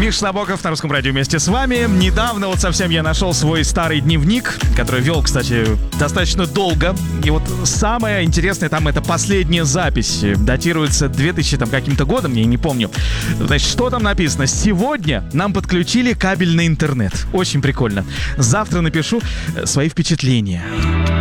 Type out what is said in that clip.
Миш Набоков на Русском радио вместе с вами. Недавно вот совсем я нашел свой старый дневник, который вел, кстати, достаточно долго. И вот самое интересное там это последняя запись. Датируется 2000 там каким-то годом, я не помню. Значит, что там написано? Сегодня нам подключили кабельный интернет. Очень прикольно. Завтра напишу свои впечатления.